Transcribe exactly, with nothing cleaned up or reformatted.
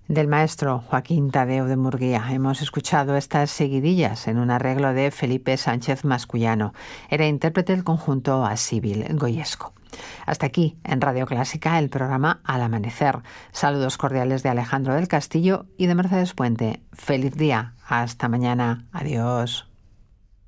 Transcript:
del maestro Joaquín Tadeu de Murguía. Hemos escuchado estas seguidillas en un arreglo de Felipe Sánchez Mascullano. Era intérprete del conjunto Asíbil Goyesco. Hasta aquí, en Radio Clásica, el programa Al Amanecer. Saludos cordiales de Alejandro del Castillo y de Mercedes Puente. Feliz día. Hasta mañana. Adiós.